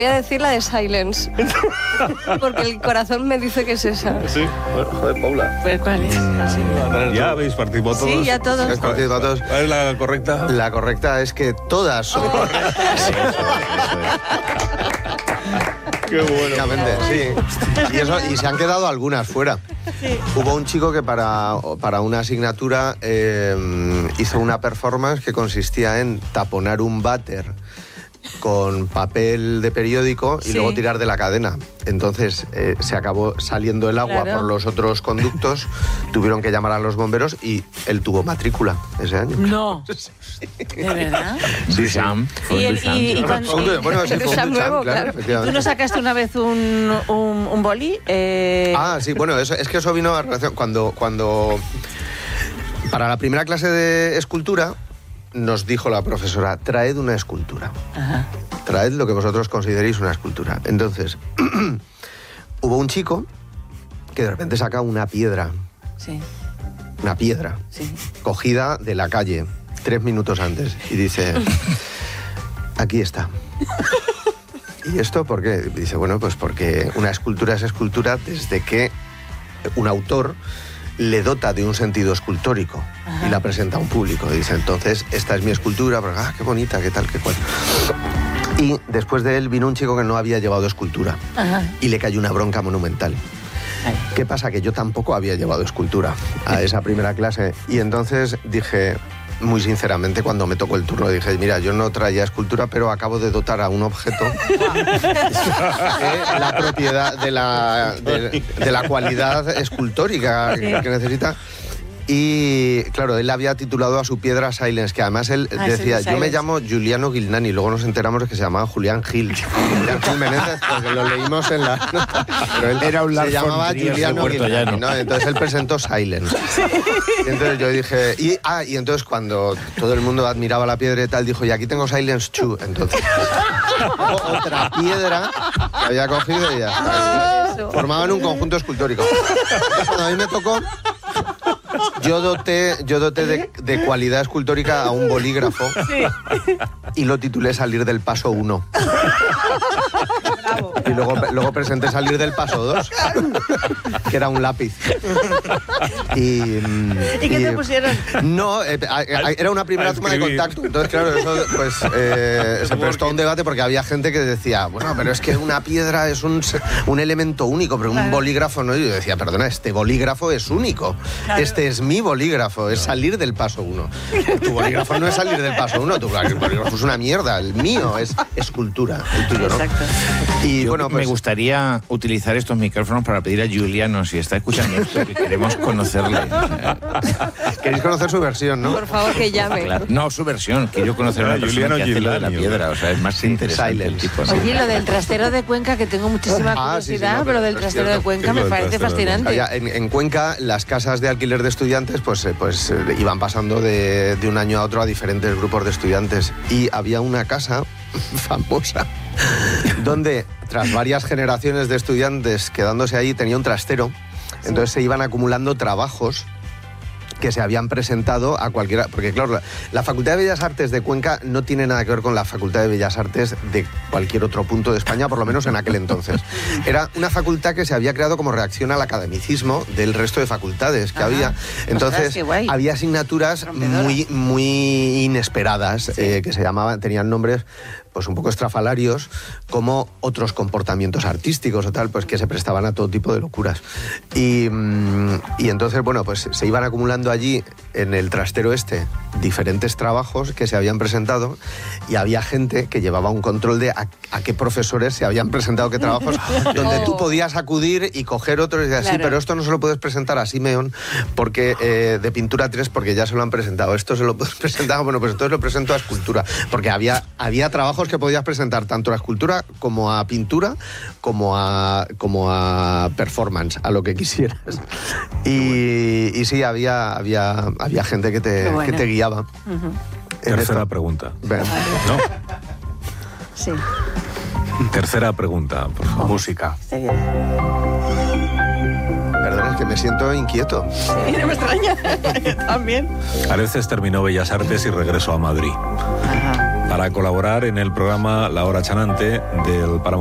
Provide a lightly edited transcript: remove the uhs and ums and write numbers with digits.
Voy a decir la de Silence. Porque el corazón me dice que es esa. Sí, bueno, joder, Paula. Pues, ¿cuál es? ¿Ya habéis participado todos? Sí, ya todos. ¿Has participado todos? ¿Cuál es la correcta? La correcta es que todas son correctas. Qué bueno. Exactamente, sí. Y se han quedado algunas fuera. Sí. Hubo un chico que para una asignatura hizo una performance que consistía en taponar un váter con papel de periódico y luego tirar de la cadena. Entonces se acabó saliendo el agua por los otros conductos, tuvieron que llamar a los bomberos y él tuvo matrícula ese año. No. ¿De verdad? Sí, Sam. Bueno, sí, fue un nuevo, claro. ¿Tú no sacaste una vez un boli? Sí, bueno, es que eso vino a relación cuando para la primera clase de escultura nos dijo la profesora, traed una escultura. Ajá. Traed lo que vosotros consideréis una escultura. Entonces, hubo un chico que de repente saca una piedra. Sí. Una piedra. Sí. Cogida de la calle 3 minutos antes. Y dice, aquí está. ¿Y esto por qué? Dice, bueno, pues porque una escultura es escultura desde que un autor le dota de un sentido escultórico. Ajá. Y la presenta a un público. Dice, entonces, esta es mi escultura, pero, qué bonita, qué tal, qué cual. Y después de él vino un chico que no había llevado escultura. Ajá. Y le cayó una bronca monumental. Ay. ¿Qué pasa? Que yo tampoco había llevado escultura a esa primera clase. Y entonces dije, muy sinceramente, cuando me tocó el turno, dije, mira, yo no traía escultura, pero acabo de dotar a un objeto de la propiedad, de la cualidad escultórica que necesita. Y claro, él había titulado a su piedra Silence, que además él decía, yo me llamo Giuliano Gilnani, luego nos enteramos de que se llamaba Julián Gil. Julián Gil Menéndez, porque lo leímos en la nota. Pero él era un se llamaba Giuliano Gilnani, ¿no? Entonces él presentó Silence. Y entonces yo dije, y entonces cuando todo el mundo admiraba la piedra y tal, dijo, y aquí tengo Silence 2. Entonces, otra piedra que había cogido y ya está. Formaban un conjunto escultórico. Entonces, cuando a mí me tocó, yo doté de cualidad escultórica a un bolígrafo y lo titulé Salir del paso 1. Y luego presenté Salir del paso 2, que era un lápiz. ¿Y qué te pusieron? No, era una primera toma de contacto. Entonces, claro, eso pues se prestó a un debate porque había gente que decía, bueno, pero es que una piedra es un elemento único, pero un bolígrafo no. Y yo decía, perdona, este bolígrafo es único. Claro. Este es mi bolígrafo, es salir del paso 1. Tu bolígrafo no es salir del paso 1, tu bolígrafo es una mierda. El mío es escultura, el tuyo, ¿no? Exacto. Y bueno, pues, me gustaría utilizar estos micrófonos para pedir a Giuliano, si está escuchando esto, que queremos conocerle. Queréis conocer su versión, ¿no? Por favor, que llame. Claro. No, su versión. Quiero conocer a una persona que hace lo de la piedra. O sea, es más interesante el tipo. ¿No? Oye, lo del trastero de Cuenca, que tengo muchísima curiosidad, pero lo del trastero de Cuenca me parece fascinante. En Cuenca, las casas de alquiler de estudiantes pues iban pasando de un año a otro a diferentes grupos de estudiantes. Y había una casa famosa donde, tras varias generaciones de estudiantes quedándose ahí, tenía un trastero. Entonces se iban acumulando trabajos que se habían presentado a cualquiera, porque claro, la Facultad de Bellas Artes de Cuenca no tiene nada que ver con la Facultad de Bellas Artes de cualquier otro punto de España, por lo menos en aquel entonces. Era una facultad que se había creado como reacción al academicismo del resto de facultades que había. Entonces, había asignaturas muy inesperadas, que se llamaban, tenían nombres pues un poco estrafalarios, como otros comportamientos artísticos o tal, pues que se prestaban a todo tipo de locuras. Y entonces, bueno, pues se iban acumulando allí en el trastero diferentes trabajos que se habían presentado, y había gente que llevaba un control de a qué profesores se habían presentado qué trabajos, donde tú podías acudir y coger otros y decir, sí, pero esto no se lo puedes presentar a Simeón porque de pintura 3 porque ya se lo han presentado, esto se lo puedes presentar, bueno, pues entonces lo presento a escultura, porque había trabajos que podías presentar tanto a escultura como a pintura como a performance, a lo que quisieras. Y sí, había gente que te guiaba. Tercera pregunta. ¿No? Sí. Tercera pregunta, por favor. Música. Perdona, es que me siento inquieto. Sí, no me extraña. También. Areces terminó Bellas Artes y regresó a Madrid. Ajá. para colaborar en el programa La Hora Chanante del Paramount